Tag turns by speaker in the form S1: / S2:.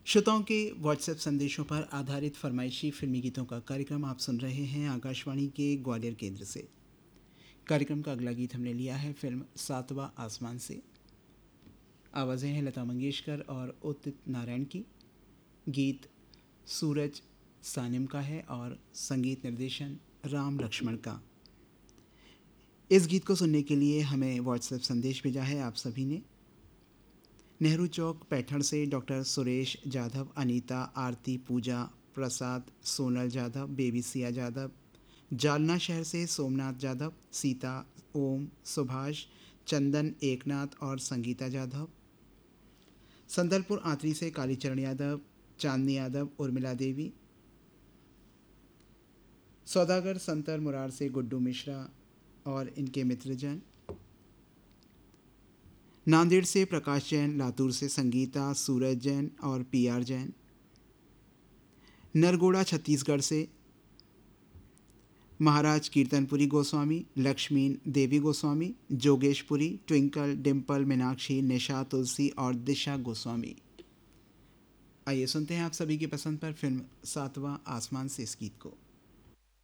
S1: श्रोताओं के व्हाट्सएप संदेशों पर आधारित फरमाइशी फिल्मी गीतों का कार्यक्रम आप सुन रहे हैं आकाशवाणी के ग्वालियर केंद्र से। कार्यक्रम का अगला गीत हमने लिया है फिल्म सातवां आसमान से। आवाज़ें हैं लता मंगेशकर और उदित नारायण की। गीत सूरज सानिम का है और संगीत निर्देशन राम लक्ष्मण का। इस गीत को सुनने के लिए हमें व्हाट्सएप संदेश भेजा है आप सभी ने। नेहरू चौक पैठण से डॉक्टर सुरेश जाधव, अनीता, आरती, पूजा, प्रसाद, सोनल जाधव, बेबी सिया जाधव। जालना शहर से सोमनाथ जाधव, सीता, ओम, सुभाष, चंदन, एकनाथ और संगीता जाधव। संदलपुर आंतरी से कालीचरण यादव, चांदनी यादव, उर्मिला देवी। सौदागर संतर मुरार से गुड्डू मिश्रा और इनके मित्रजन। नांदेड़ से प्रकाश जैन, लातूर से संगीता, सूरज जैन और पीआर जैन। नरगोड़ा छत्तीसगढ़ से महाराज कीर्तनपुरी गोस्वामी, लक्ष्मीन देवी गोस्वामी, जोगेशपुरी, ट्विंकल, डिम्पल, मीनाक्षी, निशा, तुलसी और दिशा गोस्वामी। आइए सुनते हैं आप सभी की पसंद पर फिल्म सातवां आसमान से इस गीत को।